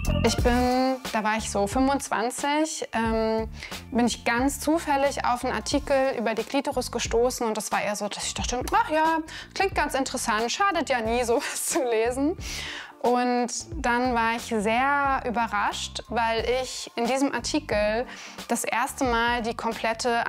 Da war ich so 25, bin ich ganz zufällig auf einen Artikel über die Klitoris gestoßen und das war eher so, dass ich dachte, ach ja, klingt ganz interessant, schadet ja nie, sowas zu lesen. Und dann war ich sehr überrascht, weil ich in diesem Artikel das erste Mal die komplette